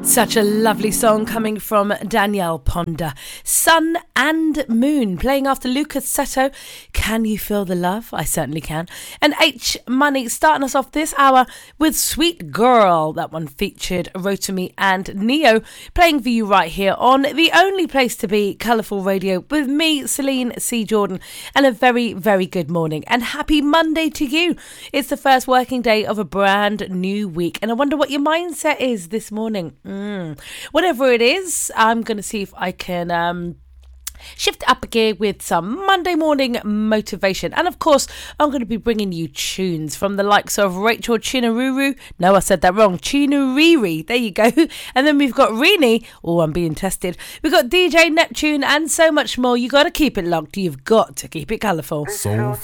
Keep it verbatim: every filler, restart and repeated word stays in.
Such a lovely song coming from Danielle Ponder. Sun and Moon, playing after Lucas Seto. Can you feel the love? I certainly can. And H Money starting us off this hour with Sweet Girl. That one featured Rotimi and Neo, playing for you right here on the only place to be, Colourful Radio, with me, Celine C. Jordan. And a very, very good morning and happy Monday to you. It's the first working day of a brand new week, and I wonder what your mindset is this morning. Mm. Whatever it is, I'm going to see if I can um, shift up a gear with some Monday morning motivation. And of course, I'm going to be bringing you tunes from the likes of Rachel Chinaruru. No, I said that wrong. Chinuriri. There you go. And then we've got Rini. Oh, I'm being tested. We've got D J Neptune and so much more. You got to keep it locked. You've got to keep it colourful. Soul